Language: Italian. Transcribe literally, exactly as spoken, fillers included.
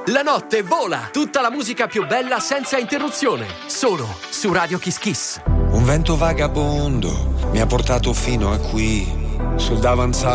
La notte vola, tutta la musica più bella senza interruzione, solo su Radio Kiss Kiss. Un vento vagabondo mi ha portato fino a qui, sul davanzale